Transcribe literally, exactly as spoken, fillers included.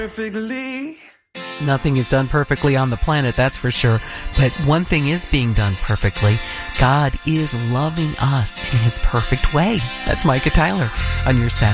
Perfectly. Nothing is done perfectly on the planet, that's for sure. But one thing is being done perfectly. God is loving us in his perfect way. That's Micah Tyler on your Saturday.